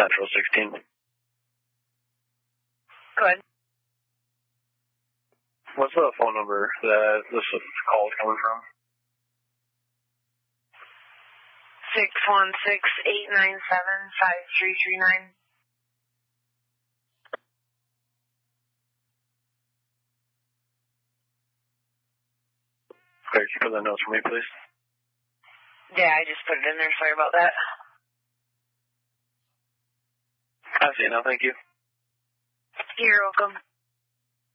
Central 16. Go ahead. What's the phone number that this call is coming from? 616-897-5339. Okay, can you put that notes for me, please? Yeah, I just put it in there. Sorry about that. I see it now, thank you. You're welcome.